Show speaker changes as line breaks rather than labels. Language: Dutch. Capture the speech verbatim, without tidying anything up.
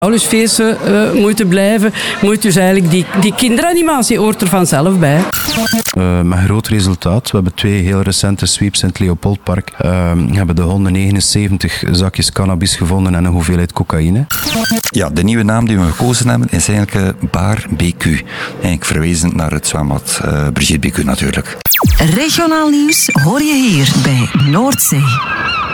Paulus feesten uh, moeten blijven, moet dus eigenlijk die, die kinderanimatie hoort er vanzelf bij.
Uh, met groot resultaat. We hebben twee heel recente sweeps in het Leopoldpark. Uh, we hebben de honderdnegenenzeventig zakjes cannabis gevonden en een hoeveelheid cocaïne.
Ja, de nieuwe naam die we gekozen hebben is eigenlijk Bar B Q. Eigenlijk verwezen naar het zwembad uh, Brigitte B Q natuurlijk.
Regionaal nieuws hoor je hier bij Noordzee.